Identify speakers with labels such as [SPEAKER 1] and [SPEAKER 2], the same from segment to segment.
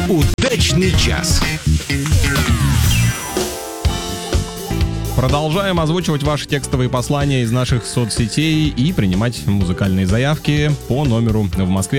[SPEAKER 1] Удачный час.
[SPEAKER 2] Продолжаем озвучивать ваши текстовые послания из наших соцсетей и принимать музыкальные заявки по номеру в Москве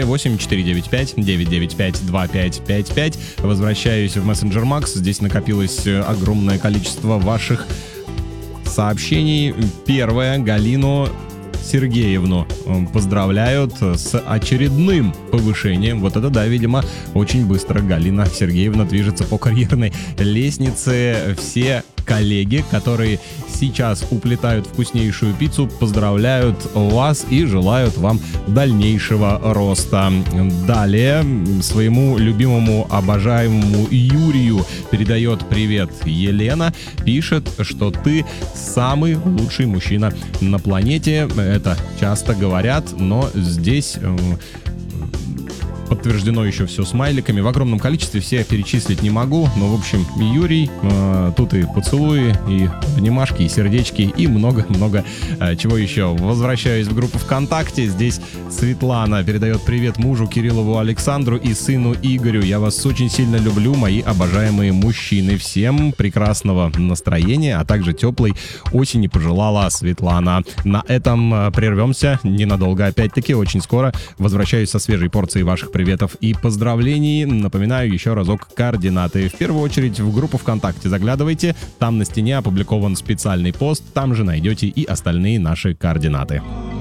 [SPEAKER 2] 8495-995-2555. Возвращаюсь в мессенджер Макс. Здесь накопилось огромное количество ваших сообщений. Первое. Галину Сергеевну поздравляют с очередным повышением. Вот это да, видимо, очень быстро Галина Сергеевна движется по карьерной лестнице. Все коллеги, которые сейчас уплетают вкуснейшую пиццу, поздравляют вас и желают вам дальнейшего роста. Далее своему любимому, обожаемому Юрию передает привет Елена. Пишет, что ты самый лучший мужчина на планете. Это часто говорят, но здесь подтверждено еще все смайликами. В огромном количестве все перечислить не могу. Но, в общем, Юрий, тут и поцелуи, и обнимашки, и сердечки, и много-много чего еще. Возвращаюсь в группу ВКонтакте. Здесь Светлана передает привет мужу Кириллову Александру и сыну Игорю. Я вас очень сильно люблю, мои обожаемые мужчины. Всем прекрасного настроения, а также теплой осени пожелала Светлана. На этом прервемся ненадолго. Опять-таки, очень скоро возвращаюсь со свежей порцией ваших приветов и поздравлений. Напоминаю еще разок координаты. В первую очередь в группу ВКонтакте заглядывайте. Там на стене опубликован специальный пост. Там же найдете и остальные наши координаты.